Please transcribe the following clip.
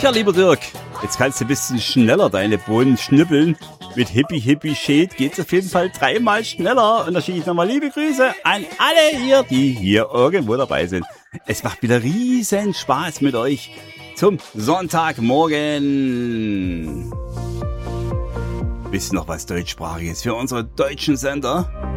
Ja, lieber Dirk, jetzt kannst du ein bisschen schneller deine Bohnen schnippeln. Mit Hippie Hippie Shade geht's auf jeden Fall 3-mal schneller. Und da schicke ich nochmal liebe Grüße an alle ihr, die hier irgendwo dabei sind. Es macht wieder riesen Spaß mit euch zum Sonntagmorgen. Wisst ihr noch was Deutschsprachiges für unsere deutschen Sender?